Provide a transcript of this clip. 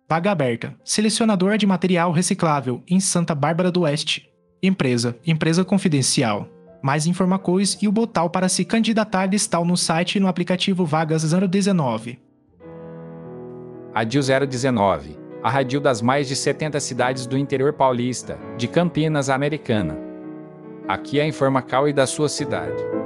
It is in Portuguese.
Vaga aberta. Selecionador de material reciclável em Santa Bárbara do Oeste. Empresa confidencial. Mais informações e o botão para se candidatar estão no site e no aplicativo Vagas 019. Radil 019, a radil das mais de 70 cidades do interior paulista, de Campinas à Americana. Aqui é a Informacal e da sua cidade.